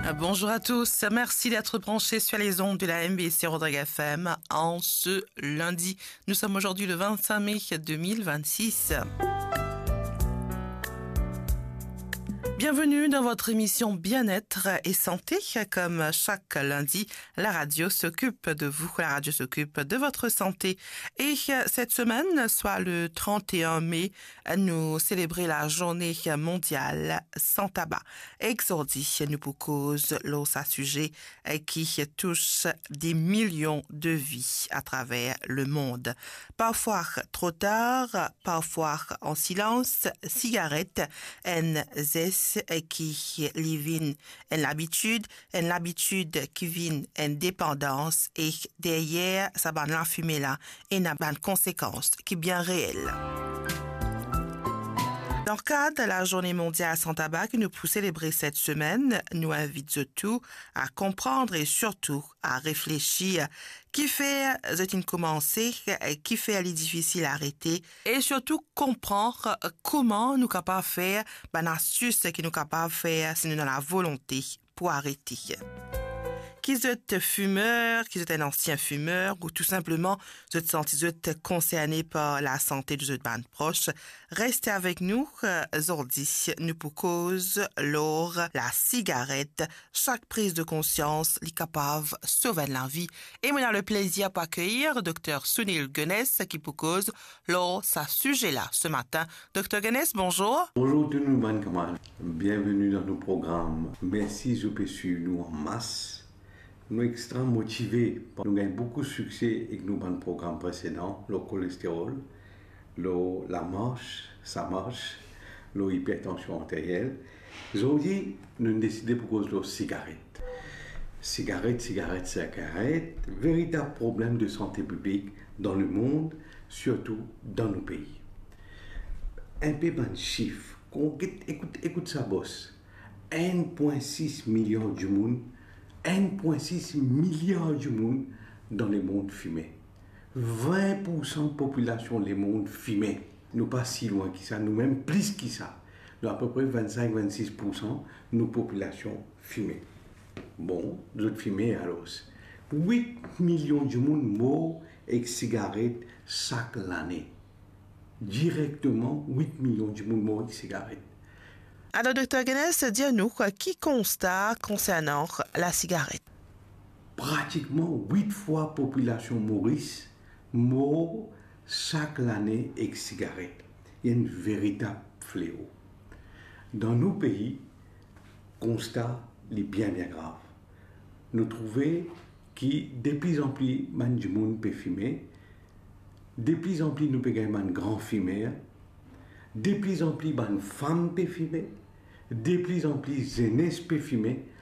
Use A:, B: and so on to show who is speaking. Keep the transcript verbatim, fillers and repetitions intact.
A: Bonjour à tous, merci d'être branchés sur les ondes de la M B C Rodrigue F M en ce lundi. Nous sommes aujourd'hui le vingt-cinq mai deux mille vingt-six. Bienvenue dans votre émission Bien-être et Santé. Comme chaque lundi, la radio s'occupe de vous, la radio s'occupe de votre santé. Et cette semaine, soit le trente et un mai, nous célébrons la journée mondiale sans tabac. Exordi nous pour cause l'os à sujet qui touche des millions de vies à travers le monde. Parfois trop tard, parfois en silence, cigarette, N Z S qui vient en l'habitude, en l'habitude qui vient en dépendance et derrière, ça va la fumée là et n'a pas de conséquences qui est bien réelle. Dans le cadre de la Journée mondiale sans tabac que nous pour célébrer cette semaine, nous invitons tout à comprendre et surtout à réfléchir qui fait une commencer, qui fait les difficile à arrêter et surtout comprendre comment nous capables de faire, ben astuce qui nous capables de faire si nous avons la volonté pour arrêter. Qui êtes fumeur, qui êtes un ancien fumeur, ou tout simplement, vous êtes senti vous êtes concerné par la santé de votre bande proche, restez avec nous, aujourd'hui, nous pour cause, l'or, la cigarette, chaque prise de conscience, les capables sauver la vie. Et moi, le plaisir pour accueillir Docteur Sunil Gunness, qui pour cause, l'or, ça sujet là, ce matin. Docteur Gunness, bonjour.
B: Bonjour tout le monde, camarades. Bienvenue dans nos programmes. Merci, je peux suivre nous en masse. Nous sommes extrêmement motivés. Nous avons beaucoup de succès avec nos programmes précédents, le cholestérol, le, la marche, ça marche, l'hypertension artérielle. Aujourd'hui, nous avons décidé pour cause de la cigarette. Cigarette, cigarette, cigarette, véritable problème de santé publique dans le monde, surtout dans nos pays. Un peu de chiffres. Écoute, écoute ça, boss. un virgule six million de monde. un virgule six milliard de monde dans le monde fumé. vingt pour cent de la population du monde fumé. Nous pas si loin que ça, nous même plus que ça. Nous à peu près vingt-cinq à vingt-six pour cent de nos populations fumées. Bon, nous autres fumés alors. huit millions de monde morts avec cigarettes chaque année. Directement, huit millions de monde morts avec cigarettes.
A: Alors, docteur Gunness, dis-nous qui constate concernant la cigarette?
B: Pratiquement huit fois la population maurice meurt chaque année avec cigarette. Il y a un véritable fléau. Dans nos pays, le constat est bien bien grave. Nous trouvons que de plus en plus de monde peut fumer, de plus en plus nous pouvons gagner grand fumeur, de plus en plus de femmes peuvent fumer, de plus en plus de jeunesse peut fumer,